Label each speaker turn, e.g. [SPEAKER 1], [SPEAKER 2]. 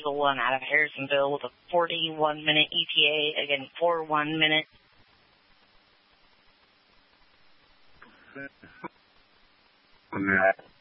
[SPEAKER 1] Eagle One out of Harrisonville with a 41-minute ETA, again, 41 minutes.
[SPEAKER 2] Yeah.